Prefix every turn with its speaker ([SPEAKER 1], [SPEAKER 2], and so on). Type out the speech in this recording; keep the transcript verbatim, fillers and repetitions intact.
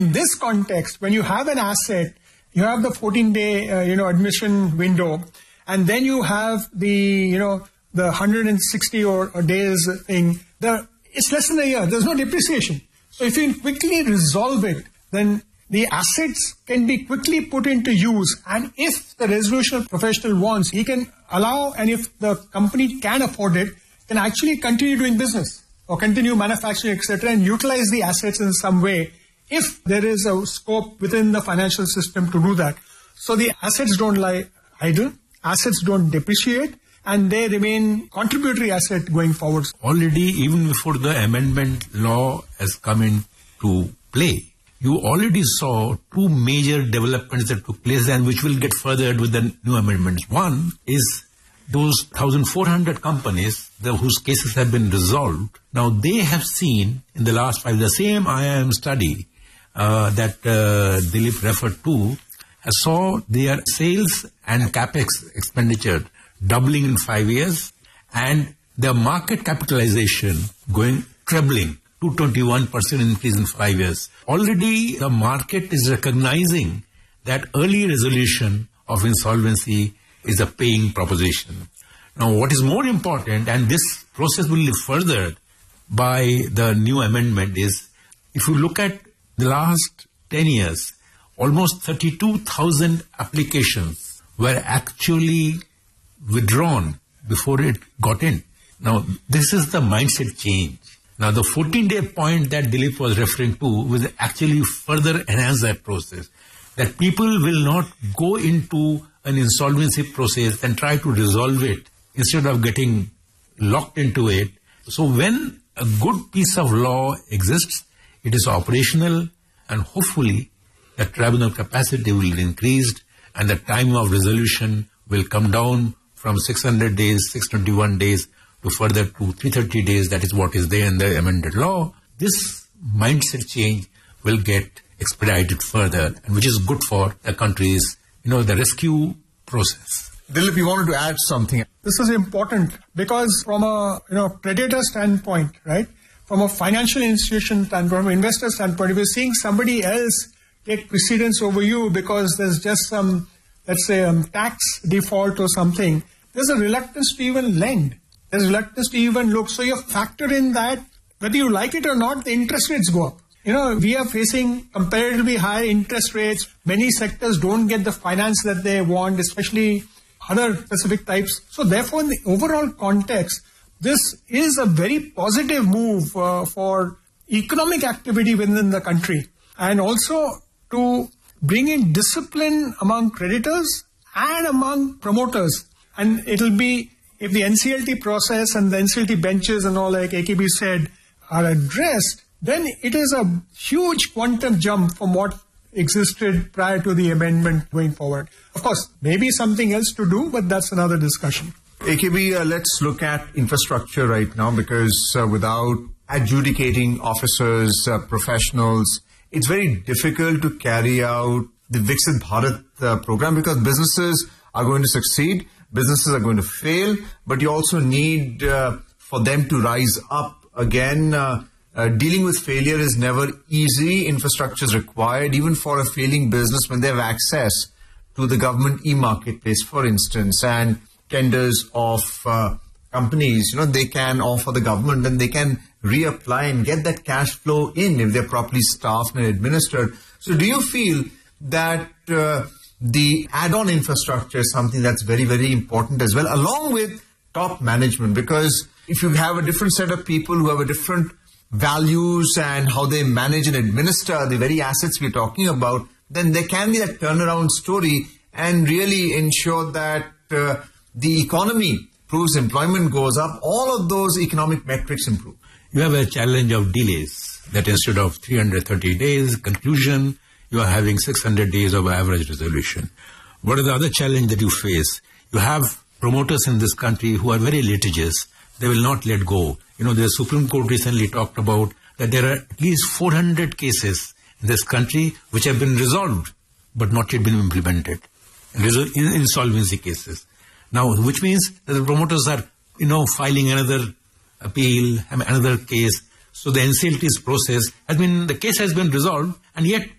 [SPEAKER 1] In this context, when you have an asset, you have the fourteen-day, uh, you know, admission window, and then you have the, you know, the one hundred sixty or, or days thing. The, it's less than a year. There's no depreciation. So if you quickly resolve it, then the assets can be quickly put into use. And if the resolution professional wants, he can allow, and if the company can afford it, can actually continue doing business or continue manufacturing, et cetera, and utilize the assets in some way if there is a scope within the financial system to do that. So the assets don't lie idle, assets don't depreciate, and they remain contributory asset going forward.
[SPEAKER 2] Already, even before the amendment law has come into play, you already saw two major developments that took place and which will get furthered with the new amendments. One is those one thousand four hundred companies the, whose cases have been resolved. Now, they have seen in the last five, the same I I M study uh, that uh, Dilip referred to, has saw their sales and capex expenditure doubling in five years and their market capitalization going trebling. two hundred twenty-one percent increase in five years. Already the market is recognizing that early resolution of insolvency is a paying proposition. Now, what is more important, and this process will be furthered by the new amendment, is if you look at the last ten years, almost thirty-two thousand applications were actually withdrawn before it got in. Now, this is the mindset change. Now, the fourteen-day point that Dilip was referring to will actually further enhance that process. That people will not go into an insolvency process and try to resolve it instead of getting locked into it. So when a good piece of law exists, it is operational, and hopefully the tribunal capacity will be increased and the time of resolution will come down from six hundred days, six hundred twenty-one days, to further to three hundred thirty days. That is what is there in the amended law. This mindset change will get expedited further, and which is good for the country's, you know, the rescue process.
[SPEAKER 3] Dilip, you wanted to add something.
[SPEAKER 1] This is important because from a, you know, creditor standpoint, right, from a financial institution standpoint, from an investor standpoint, if you're seeing somebody else take precedence over you because there's just some, let's say, um, tax default or something, there's a reluctance to even lend. There's reluctance to even look. So you factor in that, whether you like it or not, the interest rates go up. You know, we are facing comparatively high interest rates. Many sectors don't get the finance that they want, especially other specific types. So therefore, in the overall context, this is a very positive move uh, for economic activity within the country, and also to bring in discipline among creditors and among promoters. And it'll be, if the N C L T process and the N C L T benches and all, like A K B said, are addressed, then it is a huge quantum jump from what existed prior to the amendment going forward. Of course, maybe something else to do, but that's another discussion.
[SPEAKER 3] A K B, uh, let's look at infrastructure right now, because uh, without adjudicating officers, uh, professionals, it's very difficult to carry out the Viksit Bharat uh, program, because businesses are going to succeed, businesses are going to fail, but you also need uh, for them to rise up again. Uh, uh, dealing with failure is never easy. Infrastructure is required, even for a failing business, when they have access to the government e-marketplace, for instance, and tenders of uh, companies, you know, they can offer the government, then they can reapply and get that cash flow in if they're properly staffed and administered. So do you feel that uh, the add-on infrastructure is something that's very, very important as well, along with top management? Because if you have a different set of people who have a different values and how they manage and administer the very assets we're talking about, then there can be that turnaround story and really ensure that uh, the economy improves, employment goes up, all of those economic metrics improve.
[SPEAKER 2] You have a challenge of delays, that instead of three hundred thirty days conclusion, you are having six hundred days of average resolution. What is the other challenge that you face? You have promoters in this country who are very litigious. They will not let go. You know, the Supreme Court recently talked about that there are at least four hundred cases in this country which have been resolved but not yet been implemented. In insolvency cases. Now, which means that the promoters are, you know, filing another appeal, another case So the N C L T's process has been, the case has been resolved, and yet